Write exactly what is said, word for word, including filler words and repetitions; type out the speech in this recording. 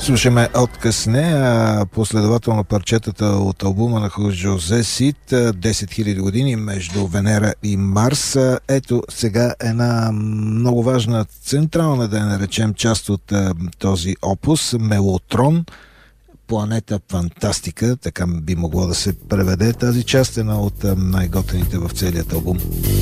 Слушаме отказ не, а последователно парчетата от албума на Жозе Сид десет хиляди години между Венера и Марс. Ето сега една много важна, централна, да я наречем, част от този опус, Мелотрон, планета фантастика, така би могло да се преведе тази част, една от най-готените в целият албум.